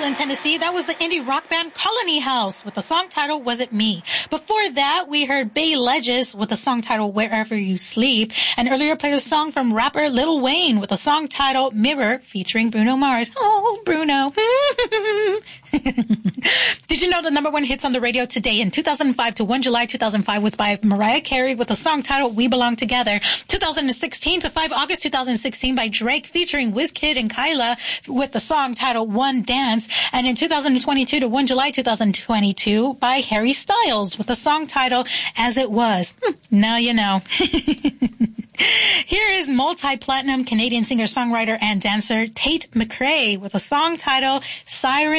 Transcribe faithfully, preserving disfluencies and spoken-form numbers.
in Tennessee, that was the indie rock band Colony House with the song title Was It Me? Before that, we heard Bay Ledges with the song title Wherever You Sleep, and earlier played a song from rapper Lil Wayne with the song title Mirror featuring Bruno Mars. Oh, Bruno. Did you know the number one hits on the radio today in two thousand five to first of July two thousand five was by Mariah Carey with the song title We Belong Together. two thousand sixteen to five August two thousand sixteen by Drake featuring Wizkid and Kyla with the song title One Dance. And in two thousand twenty-two to first of July two thousand twenty-two by Harry Styles with the song title As It Was. Hmm, now you know. Here is multi-platinum Canadian singer-songwriter and dancer Tate McRae with a song title Siren